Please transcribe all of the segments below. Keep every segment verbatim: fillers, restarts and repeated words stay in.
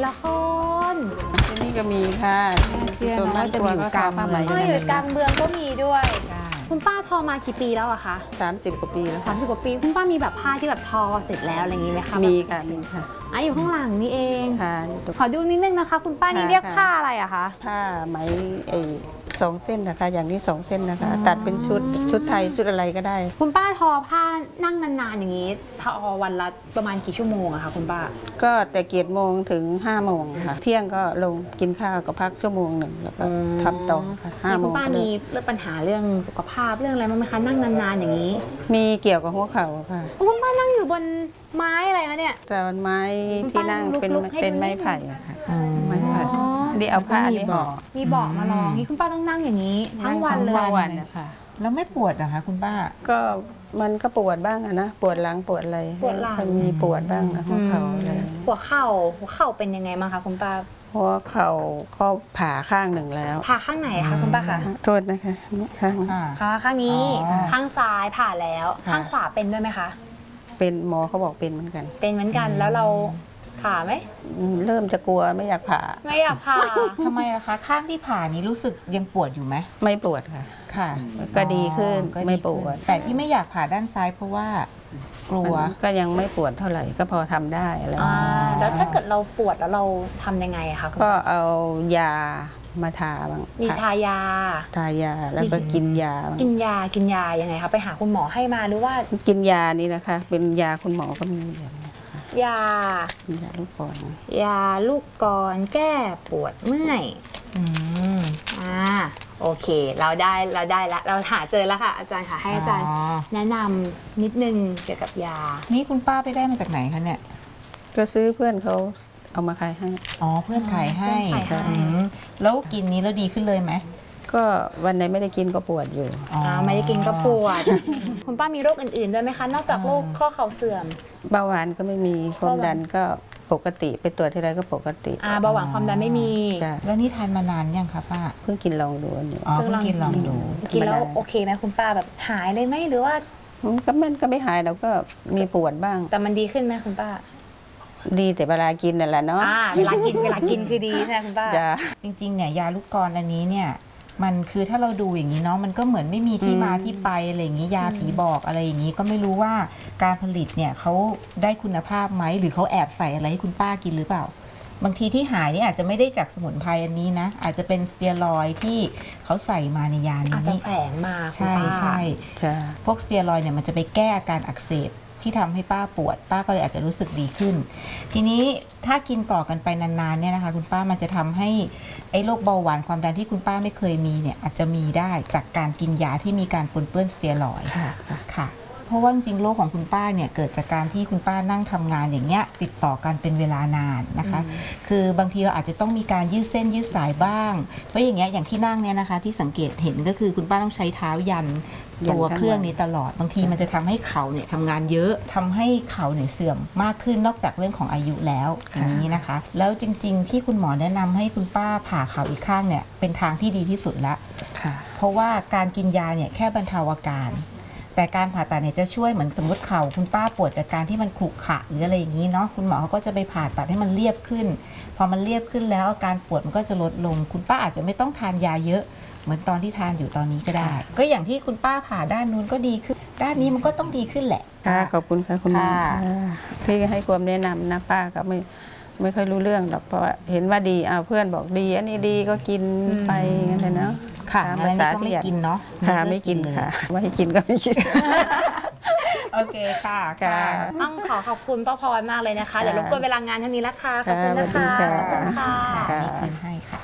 ละครที่นี่ก็มีค่ะส่วนมากจะอยู่กลางเมืองอยู่กลางเมืองก็มีด้วยคุณป้าทอมากี่ปีแล้วอะคะสามสิบกว่าปีแล้วสามสิบกว่าปีคุณป้ามีแบบผ้าที่แบบทอเสร็จแล้วอะไรอย่างนี้ไหมคะมีค่ะมีค่ะอ่ะอยู่ข้างหลังนี่เองค่ะขอดูนิดนึงนะคะคุณป้านี่เรียกผ้าอะไรอะคะผ้าไหมไอสองเส้นนะคะอย่างนี้สองเส้นนะคะตัดเป็นชุดชุดไทยชุดอะไรก็ได้คุณป้าทอผ้านั่งนานๆอย่างนี้ทอวันละประมาณกี่ชั่วโมงอะคะคุณป้าก็แต่เกียรโมงถึงห้าโมงค่ะเที่ยงก็ลงกินข้าวก็พักชั่วโมงหนึ่งแล้วก็ทำต่อค่ะห้าโมงคุณป้ามีเรื่องปัญหาเรื่องสุขภาพเรื่องอะไรบ้างไหมคะนั่งนานๆอย่างนี้มีเกี่ยวกับหัวเข่าค่ะคุณป้านั่งอยู่บนไม้อะไรคะเนี่ยแต่ไม้ที่นั่งเป็นเป็นไม้ไผ่อะค่ะไม้ไผ่ดีเอาผ้านี่ห่อมีเบาะมาลองนี่คุณป้าต้องนั่งอย่างนี้ทั้งวันเลยทั้งวันนะคะแล้วไม่ปวดเหรอคะคุณป้าก็มันก็ปวดบ้างอะนะปวดหลังปวดอะไรปวดหลังมีปวดบ้างนะหัวเข่าอะไรหัวเข่าหัวเข่าเป็นยังไงบ้างคะคุณป้าหัวเข่าก็ผ่าข้างหนึ่งแล้วผ่าข้างไหนคะคุณป้าคะโทษนะคะข้างผ่าข้างนี้ข้างซ้ายผ่าแล้วข้างขวาเป็นด้วยไหมคะเป็นหมอเขาบอกเป็นเหมือนกันเป็นเหมือนกันแล้วเราผ่าไหมเริ่มจะกลัวไม่อยากผ่าไม่อยากผ่าทำไมอะคะข้างที่ผ่านี้รู้สึกยังปวดอยู่ไหมไม่ปวดค่ะค่ะก็ดีขึ้นไม่ปวดแต่ที่ไม่อยากผ่าด้านซ้ายเพราะว่ากลัวก็ยังไม่ปวดเท่าไหร่ก็พอทำได้อะไรแล้วถ้าเกิดเราปวดแล้วเราทำยังไงอะคะก็เอายามาทาบ้างมีทายาทายาแล้วก็กินยากินยากินยายังไงคะไปหาคุณหมอให้มาหรือว่ากินยานี่นะคะเป็นยาคุณหมอก็มีแบบนี้ยายาลูกกรอนยาลูกกรอนแก้ปวดเมื่อยอืมอ่าโอเคเราได้เราได้ละเราหาเจอแล้วค่ะอาจารย์ค่ะให้อาจารย์แนะนำนิดนึงเกี่ยวกับยานี่คุณป้าไปได้มาจากไหนคะเนี่ยก็ซื้อเพื่อนเขาเอามาขายให้อ๋อเพื่อนขายให้แล้วกินนี้แล้วดีขึ้นเลยไหมก็วันไหนไม่ได้กินก็ปวดอยู่อ๋อไม่ได้กินก็ปวดคุณป้ามีโรคอื่นๆด้วยไหมคะนอกจากโรคข้อเข่าเสื่อมเบาหวานก็ไม่มีความดันก็ปกติไปตรวจที่ไรก็ปกติอ่าเบาหวานความดันไม่มีแล้วนี่ทานมานานยังคะป้าเพิ่งกินลองดูอยู่อ๋อเพิ่งกินลองดูกินแล้วโอเคไหมคุณป้าแบบหายเลยไหมหรือว่าก็มันก็ไม่หายเราก็มีปวดบ้างแต่มันดีขึ้นไหมคุณป้าดีแต่เวลากินนั่นแหละเนาะเวลากินเวลากินคือดีใช่ไหมคุณป้าจริงๆเนี่ยยาลูกกรอนอันนี้เนี่ยมันคือถ้าเราดูอย่างนี้เนาะมันก็เหมือนไม่มีที่มาที่ไปอะไรอย่างนี้ยาผีบอกอะไรอย่างนี้ก็ไม่รู้ว่าการผลิตเนี่ยเขาได้คุณภาพไหมหรือเขาแอบใส่อะไรให้คุณป้ากินหรือเปล่าบางทีที่หายนี่อาจจะไม่ได้จากสมุนไพรอันนี้นะอาจจะเป็นสเตียรอยด์ที่เขาใส่มาในยานี้อาจจะแฝงมาใช่ใช่พวกสเตียรอยด์เนี่ยมันจะไปแก้อาการอักเสบที่ทำให้ป้าปวดป้าก็เลยอาจจะรู้สึกดีขึ้นทีนี้ถ้ากินต่อกันไปนานๆเนี่ยนะคะคุณป้ามันจะทำให้ไอ้โรคเบาหวานความดันที่คุณป้าไม่เคยมีเนี่ยอาจจะมีได้จากการกินยาที่มีการปนเปื้อนสเตียรอยด์ค่ะเพราะว่าจริงๆโรคของคุณป้าเนี่ยเกิดจากการที่คุณป้านั่งทำงานอย่างเงี้ยติดต่อกันเป็นเวลานานนะคะคือบางทีเราอาจจะต้องมีการยืดเส้นยืดสายบ้างเพราะอย่างเงี้ยอย่างที่นั่งเนี่ยนะคะที่สังเกตเห็นก็คือคุณป้าต้องใช้เท้ายันตัวเครื่องนี้ตลอดบางทีมันจะทำให้เข่าเนี่ยทำงานเยอะทำให้เข่าเนี่ยเสื่อมมากขึ้นนอกจากเรื่องของอายุแล้วอย่างนี้นะคะแล้วจริงๆที่คุณหมอแนะนำให้คุณป้าผ่าเข่าอีกข้างเนี่ยเป็นทางที่ดีที่สุดละเพราะว่าการกินยาเนี่ยแค่บรรเทาอาการแต่การผ่าตัดเนี่ยจะช่วยเหมือนสมมติเข่าคุณป้าปวดจากการที่มันขรุขระหรืออะไรอย่างนี้เนาะคุณหมอเขาก็จะไปผ่าตัดให้มันเรียบขึ้นพอมันเรียบขึ้นแล้วอาการปวดมันก็จะลดลงคุณป้าอาจจะไม่ต้องทานยาเยอะเหมือนตอนที่ทานอยู่ตอนนี้ก็ได้ก็อย่างที่คุณป้าผ่าด้านนู้นก็ดีขึ้นด้านนี้มันก็ต้องดีขึ้นแหละค่ะขอบคุณค่ะคุณหมอที่ให้ความแนะนำนะป้าก็ไม่ไม่ค่อยรู้เรื่องหรอกเพราะเห็นว่าดีเอาเพื่อนบอกดีอันนี้ดีก็กินไปงั้นเลยเนาะค่ะภาษาที่ไม่กินเนาะค่ะไม่กินค่ะไม่ให้กินก็ไม่กินโอเคค่ะค่ะต้องขอขอบคุณป้าพรมากเลยนะคะเดี๋ยวรบกวนเวลางานเท่านี้ละค่ะขอบคุณนะคะค่ะนี่คืนให้ค่ะ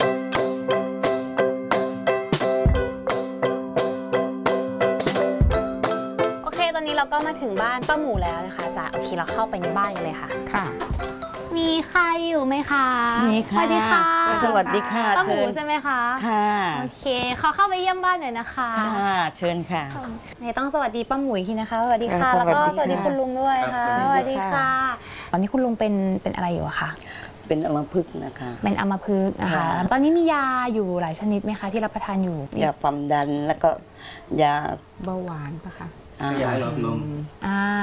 โอเคตอนนี้เราก็มาถึงบ้านป้าหมูแล้วนะคะจะโอเคเราเข้าไปในบ้านกันเลยค่ะค่ะมีใครอยู่ไหมคะมีค่ะสวัสดีค่ะสวัสดีค่ะป้าหมูใช่ไหมคะค่ะโอเคขอเข้าไปเยี่ยมบ้านหน่อยนะคะค่ะเชิญค่ะเนี่ยต้องสวัสดีป้าหมูทีนะคะสวัสดีค่ะแล้วก็สวัสดีคุณลุงด้วยค่ะสวัสดีค่ะตอนนี้คุณลุงเป็นเป็นอะไรอยู่อะคะเป็นอัมพฤกษ์นะคะเป็นอัมพฤกษ์นะคะตอนนี้มียาอยู่หลายชนิดไหมคะที่รับประทานอยู่ยาความดันแล้วก็ยาเบาหวานปะคะยาหลอดลม